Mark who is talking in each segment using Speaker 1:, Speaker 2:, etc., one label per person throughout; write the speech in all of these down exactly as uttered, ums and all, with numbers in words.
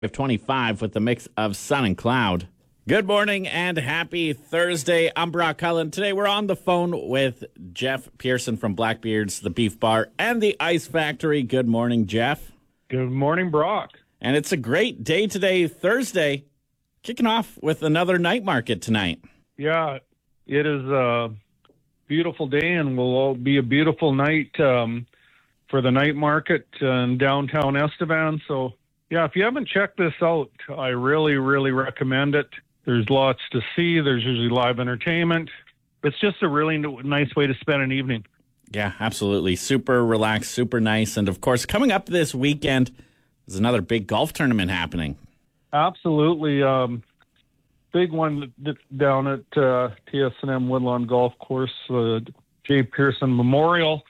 Speaker 1: We have twenty-five with a mix of sun and cloud. Good morning and happy Thursday. I'm Brock Cullen. Today we're on the phone with Jeff Pearson from Blackbeard's, the Beef Bar, and the Ice Factory. Good morning, Jeff.
Speaker 2: Good morning, Brock.
Speaker 1: And it's a great day today, Thursday, kicking off with another night market tonight.
Speaker 2: Yeah, it is a beautiful day and will all be a beautiful night um, for the night market in downtown Estevan. So, yeah, if you haven't checked this out, I really, really recommend it. There's lots to see. There's usually live entertainment. It's just a really nice way to spend an evening.
Speaker 1: Yeah, absolutely. Super relaxed, super nice. And, of course, coming up this weekend, there's another big golf tournament happening.
Speaker 2: Absolutely. Um, big one down at uh, T S and M Woodlawn Golf Course, uh, J. Pearson Memorial.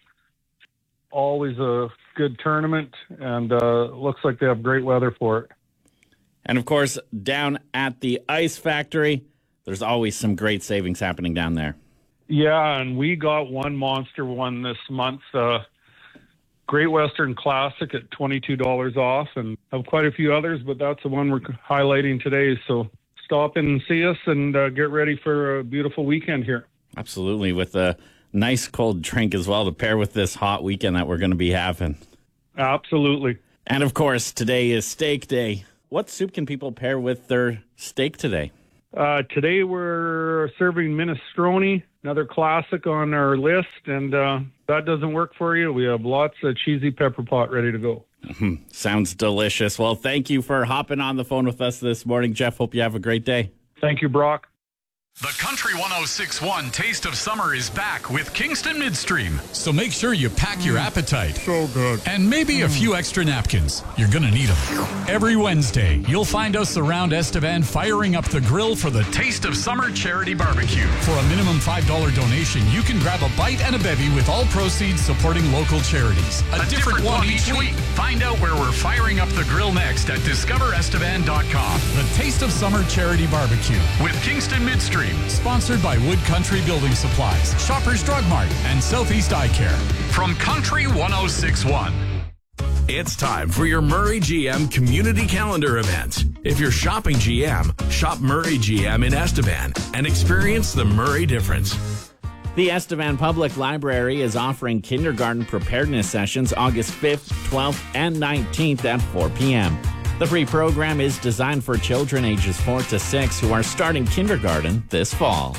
Speaker 2: Always a good tournament, and uh, looks like they have great weather for it.
Speaker 1: And, of course, down at the Ice Factory, there's always some great savings happening down there.
Speaker 2: Yeah, and we got one monster one this month, uh, Great Western Classic at twenty-two dollars off, and have quite a few others, but that's the one we're highlighting today. So stop in and see us and uh, get ready for a beautiful weekend here. Absolutely,
Speaker 1: with a nice cold drink as well to pair with this hot weekend that we're going to be having.
Speaker 2: Absolutely.
Speaker 1: And, of course, today is steak day. What soup can people pair with their steak today?
Speaker 2: Uh, today we're serving minestrone, another classic on our list, and uh, if that doesn't work for you, we have lots of cheesy pepper pot ready to go.
Speaker 1: Mm-hmm. Sounds delicious. Well, thank you for hopping on the phone with us this morning, Jeff. Hope you have a great day.
Speaker 2: Thank you, Brock.
Speaker 3: The Country one oh six point one Taste of Summer is back with Kingston Midstream. So make sure you pack your appetite.
Speaker 4: So good.
Speaker 3: And maybe a few extra napkins. You're going to need them. Every Wednesday, you'll find us around Estevan firing up the grill for the Taste of Summer Charity Barbecue. For a minimum five dollars donation, you can grab a bite and a bevy with all proceeds supporting local charities. A, a different, different one each week. Find out where we're firing up the grill next at discover estevan dot com. The Taste of Summer Charity Barbecue with Kingston Midstream. Sponsored by Wood Country Building Supplies, Shoppers Drug Mart, and Southeast Eye Care. From Country one oh six point one.
Speaker 5: It's time for your Murray G M Community Calendar event. If you're shopping G M, shop Murray G M in Estevan and experience the Murray difference.
Speaker 1: The Estevan Public Library is offering kindergarten preparedness sessions August fifth, twelfth, and nineteenth at four p.m. The free program is designed for children ages four to six who are starting kindergarten this fall.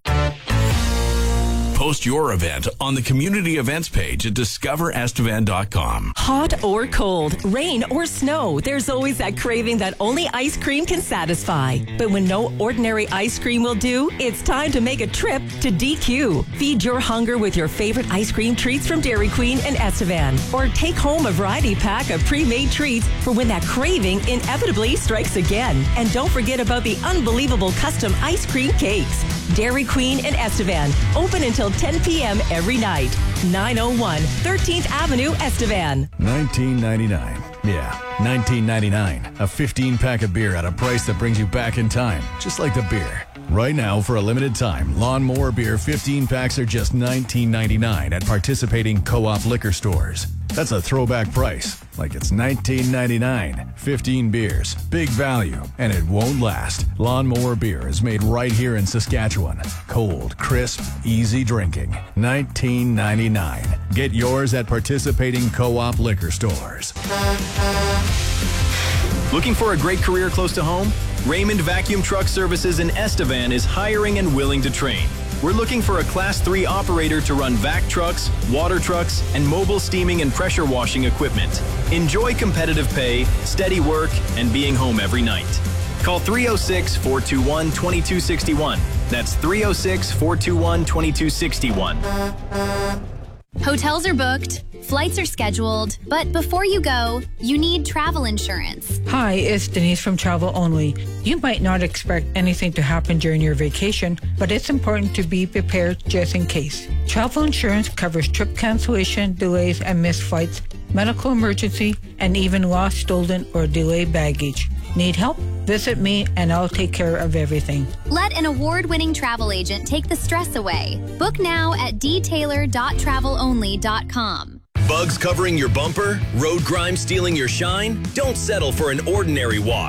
Speaker 5: Post your event on the community events page at discover estevan dot com.
Speaker 6: Hot or cold, rain or snow, there's always that craving that only ice cream can satisfy. But when no ordinary ice cream will do, it's time to make a trip to D Q. Feed your hunger with your favorite ice cream treats from Dairy Queen and Estevan. Or take home a variety pack of pre-made treats for when that craving inevitably strikes again. And don't forget about the unbelievable custom ice cream cakes. Dairy Queen and Estevan, open until ten p.m. every night. nine oh one thirteenth Avenue, Estevan.
Speaker 4: nineteen ninety-nine. Yeah, nineteen ninety-nine. A fifteen-pack of beer at a price that brings you back in time, just like the beer. Right now, for a limited time, Lawnmower Beer fifteen packs are just nineteen ninety-nine at participating Co-op liquor stores. That's a throwback price, like it's nineteen ninety-nine. fifteen beers, big value, and it won't last. Lawnmower Beer is made right here in Saskatchewan. Cold, crisp, easy drinking. nineteen ninety-nine. Get yours at participating Co-op liquor stores.
Speaker 7: Looking for a great career close to home? Raymond Vacuum Truck Services in Estevan is hiring and willing to train. We're looking for a Class three operator to run vac trucks, water trucks, and mobile steaming and pressure washing equipment. Enjoy competitive pay, steady work, and being home every night. Call three oh six, four two one, two two six one. That's three oh six, four two one, two two six one.
Speaker 8: Hotels are booked, flights are scheduled, but before you go, you need travel insurance.
Speaker 9: Hi, it's Denise from Travel Only. You might not expect anything to happen during your vacation, but it's important to be prepared just in case. Travel insurance covers trip cancellation, delays, and missed flights, medical emergency, and even lost, stolen, or delayed baggage. Need help? Visit me and I'll take care of everything.
Speaker 8: Let an award-winning travel agent take the stress away. Book now at d taylor dot travel only dot com.
Speaker 10: Bugs covering your bumper? Road grime stealing your shine? Don't settle for an ordinary wash.